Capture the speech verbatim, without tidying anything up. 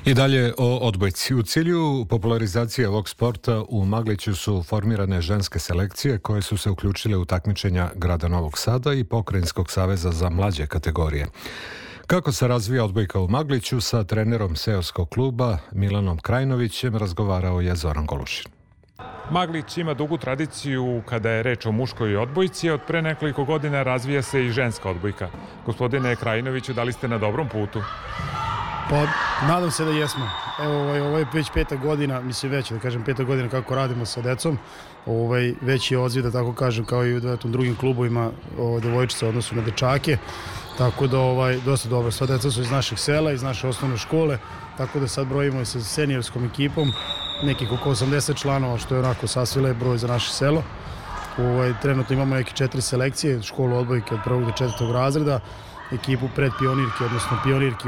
I dalje o odbojci. U cilju popularizacije ovog sporta u Magliću su formirane ženske selekcije koje su se uključile u takmičenja grada Novog Sada i Pokrajinskog saveza za mlađe kategorije. Kako se razvija odbojka u Magliću, sa trenerom seoskog kluba Milanom Krajnovićem razgovarao je Zoran Golušin. Maglić ima dugu tradiciju kada je reč o muškoj odbojci, od pre nekoliko godina razvija se i ženska odbojka. Gospodine Krajnoviću, da li ste na dobrom putu? Pa, nadam se da jesmo. Evo, ovaj, ovo je već peta godina, mislim već, da kažem peta godina kako radimo sa decom. Ovaj, već je odziv, da tako kažem, kao i u drugim klubovima ovaj, devojčica u odnosu na dečake. Tako da, ovaj, dosta dobro. Sva deca su iz naših sela, iz naše osnovne škole, tako da sad brojimo i sa seniorskom ekipom, nekih oko osamdeset članova, što je onako sasvile broj za naše selo. Ovaj, trenutno imamo neke četiri selekcije, školu odbojke od prvog do četvrtog razreda, ekipu pred pionirke, odnosno pionirke